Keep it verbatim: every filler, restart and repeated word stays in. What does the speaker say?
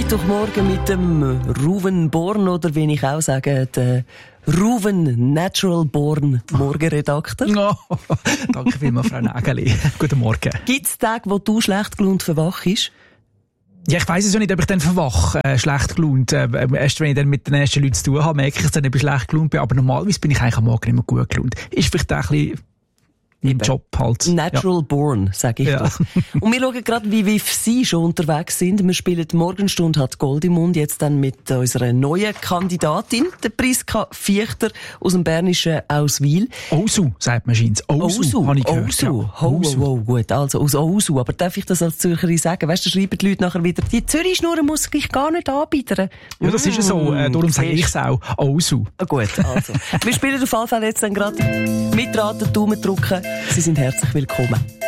Mittwochmorgen mit dem Ruven Born, oder wie ich auch sage, der Ruven Natural Born Morgenredakteur. Oh, danke vielmals, Frau Nägeli. Guten Morgen. Gibt es Tage, wo du schlecht gelaunt verwachst? Ja, ich weiss es ja nicht, ob ich dann verwache, äh, schlecht gelaunt. Äh, erst wenn ich dann mit den ersten Leuten zu tun habe, merke ich dann, ob ich schlecht gelaunt bin. Aber normalerweise bin ich eigentlich am Morgen immer gut gelaunt. Ist vielleicht auch ein bisschen im Job halt. Natural ja. Born, sage ich ja. doch. Und wir schauen gerade, wie wie Sie schon unterwegs sind. Wir spielen die Morgenstunde hat Gold im Mund, jetzt dann mit unserer neuen Kandidatin, der Priska Viechter aus dem bernischen Auswil. Ousu, sagt man scheint's. Ousu, habe ich gehört. Ousu, ja. ho, ho, ho, gut, also aus Ousu. Aber darf ich das als Zürcherin sagen? Weißt du, schreiben die Leute nachher wieder, die Zürich-Schnurren muss ich gar nicht anbieten. Ja, das ist ja so, äh, darum sage ich es auch. Ousu. Gut, also. Wir spielen auf jeden Fall jetzt dann gerade mitraten, Daumen drücken. Sie sind herzlich willkommen.